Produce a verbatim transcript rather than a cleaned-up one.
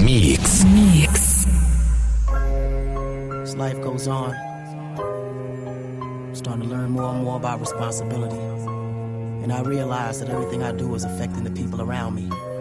Mix. Mix. As life goes on, I'm starting to learn more and more about responsibility. And I realize that everything I do is affecting the people around me.